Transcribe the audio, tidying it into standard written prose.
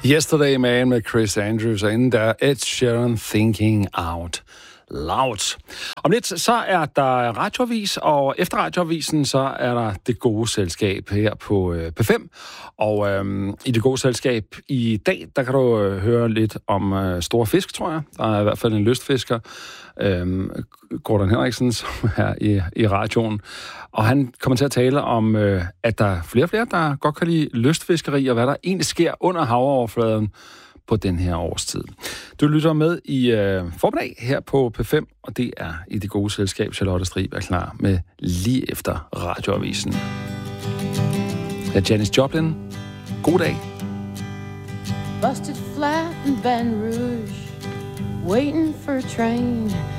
Yesterday Man med Chris Andrews, og inden der Ed Sheeran Thinking Out Loud. Om lidt så er der radioavis, og efter radioavisen så er der Det Gode Selskab her på P5. Og i Det Gode Selskab i dag, der kan du høre lidt om store fisk, tror jeg. Der er i hvert fald en lystfisker, Gordon Henriksen, som er i radioen. Og han kommer til at tale om, at der er flere og flere, der godt kan lide lystfiskeri, og hvad der egentlig sker under havoverfladen på den her årstid. Du lytter med i formiddag her på P5, og det er i Det Gode Selskab. Charlotte Strib er klar med lige efter radioavisen. Det er Janis Joplin. God dag. Busted flat in Baton Rouge, waiting for a train.